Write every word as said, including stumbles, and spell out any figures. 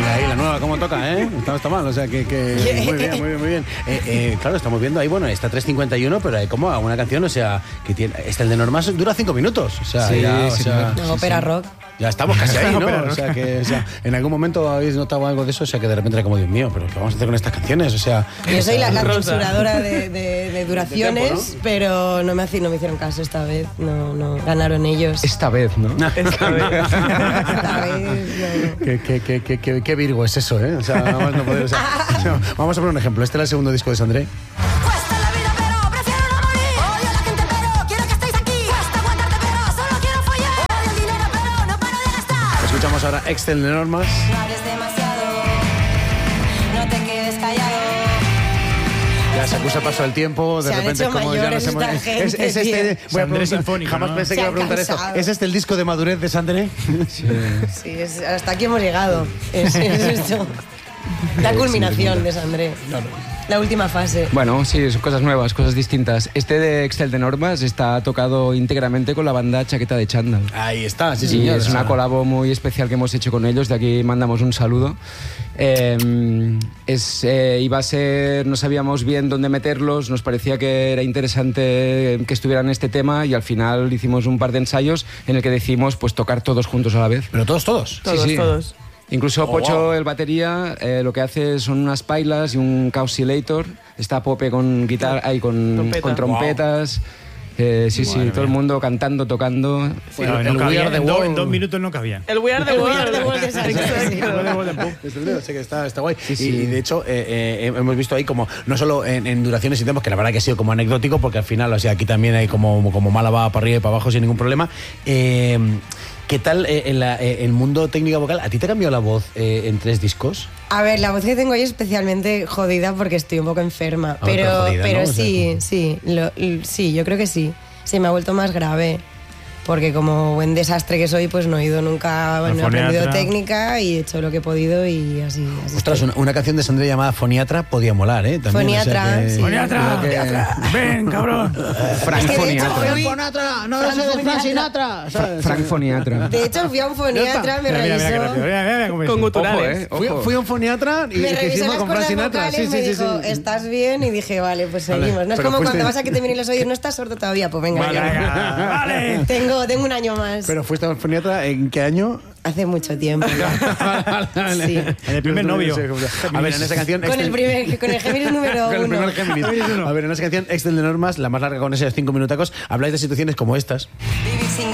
Ahí la nueva, cómo toca, ¿eh? No está mal, o sea que, que muy bien, muy bien, muy bien. Eh, eh, claro, estamos viendo ahí, bueno, está tres cincuenta y uno, pero hay como una canción, o sea, que tiene, este el de Normas dura cinco minutos, o sea, sí, ya, o sí, sea, no, sí, ópera sí. rock. Ya estamos casi ahí, ¿no? O sea, que o sea, en algún momento habéis notado algo de eso, o sea, que de repente era como, Dios mío, pero ¿qué vamos a hacer con estas canciones? O sea... Yo soy la, la Rosa. censuradora de, de, de duraciones, De tiempo, ¿no? pero no me, haci- no me hicieron caso esta vez, no, no, ganaron ellos. Esta vez, ¿no? Esta vez. Esta vez, no, no. ¿Qué, qué, qué, qué, qué, qué Virgo es eso, ¿eh? O sea, nada más no poder... O sea, o sea, vamos a poner un ejemplo. Este es el segundo disco de Sandré. Cuesta la vida, pero prefiero no morir. Odio a la gente, pero quiero que estéis aquí. Cuesta aguantarte, pero solo quiero follar. Odio el dinero, pero no paro de gastar. Escuchamos ahora Excel de Normas. No hables demasiado, no te quedes callado. Ya se acusa el paso del tiempo, de Se han repente hecho como ya mayores nos hemos... esta gente, es, es este, tío. voy a Sandré preguntar, sinfónico, jamás ¿no? pensé Se que iba a han preguntar esto. cansado. ¿Es este el disco de madurez de Sandré? Sí, es- hasta aquí hemos llegado. Es, es esto. La culminación de Sandré. La última fase. Bueno, sí, son cosas nuevas, cosas distintas. Este de Excel de Normas está tocado íntegramente con la banda Chaqueta de Chándal. Ahí está, sí, Y señor. es una colabo muy especial que hemos hecho con ellos, de aquí mandamos un saludo. Eh, es, eh, iba a ser, no sabíamos bien dónde meterlos, nos parecía que era interesante que estuvieran en este tema y al final hicimos un par de ensayos en el que decidimos pues, tocar todos juntos a la vez. Pero todos, todos. Todos, Sí, sí. todos. Incluso Oh, Pocho, wow. el batería, eh, lo que hace son unas pailas y un Causilator. Está Pope con guitarra, ahí con Trompeta. con trompetas. Eh, sí, sí, Madre todo el mía. mundo cantando, tocando. Bueno, No, el no We cabía, Are the en, do- World. en dos minutos no cabían. El We Are the El We World. Are the World de Sandré. Exacto. El We Are the World de Pop. Este sé que está, está guay. Sí, sí. Y de hecho, eh, eh, hemos visto ahí como, no solo en, en duraciones y tiempos, que la verdad que ha sido como anecdótico, porque al final, o sea, aquí también hay como, como Málaga para arriba y para abajo sin ningún problema. Eh, ¿Qué tal eh, en la- eh, el mundo técnico vocal? ¿A ti te ha cambiado la voz eh, en tres discos? A ver, la voz que tengo hoy es especialmente jodida porque estoy un poco enferma. Ah, pero pero jodida, pero ¿no? O sea, sí, como- sí, lo- l- sí, yo creo que sí. Sí, me ha vuelto más grave. Porque como buen desastre que soy, pues no he ido nunca, no he aprendido foniatra. técnica y he hecho lo que he podido y así. así Ostras, estoy. una, una canción de Sandré llamada Foniatra podía molar, ¿eh? También, Foniatra, o sea que- sí. ¡Foniatra! Creo que- ¡Ven, cabrón! Frank Es que de hecho Foniatra. fui- Foniatra, no Frank ese es Frank Foniatra. Sinatra. ¿sabes? Frank Foniatra. De hecho, fui a un foniatra, me Mira, mira, mira, qué revisó, rápido. Mira, mira, mira cómo es. Con Ojo, guturales. eh. Fui, Ojo. fui a un foniatra y me que revisó hicimos las con Frank cuerdas Sinatra. vocales, Sí, me sí, sí, dijo, sí. ¿estás bien? Y dije, vale, pues Vale, seguimos. No es pero como fuiste- cuando vas a que te vienen los oídos, no estás sordo todavía, pues venga, Vale, ya. venga, vale. Tengo, tengo un año más. Pero fuiste a un foniatra, ¿en qué año? Hace mucho tiempo. Sí. En el primer novio. A ver, en esa canción... Con el Excel- primer, con el Géminis número Con el uno. primer Géminis. A ver, en esa canción, Excel de Normas, la más larga con esos cinco minutacos, habláis de situaciones como estas. Vivir sin